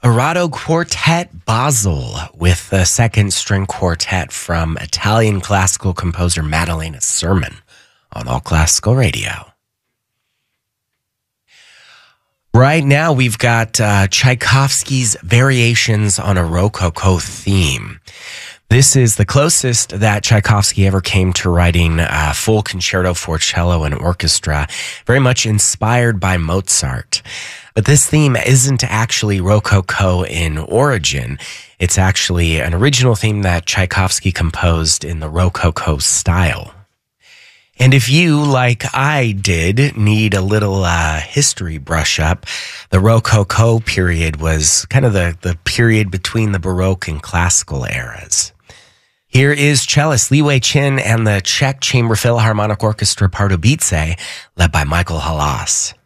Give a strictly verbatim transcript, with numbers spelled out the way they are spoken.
Arado Quartet Basel with the second string quartet from Italian classical composer Maddalena Sermon on All Classical Radio. Right now we've got uh, Tchaikovsky's Variations on a Rococo Theme. This is the closest that Tchaikovsky ever came to writing a full concerto for cello and orchestra, very much inspired by Mozart. But this theme isn't actually Rococo in origin. It's actually an original theme that Tchaikovsky composed in the Rococo style. And if you, like I did, need a little uh, history brush up, the Rococo period was kind of the, the period between the Baroque and classical eras. Here is cellist Li Wei Chin and the Czech Chamber Philharmonic Orchestra Pardubice, led by Michael Halas.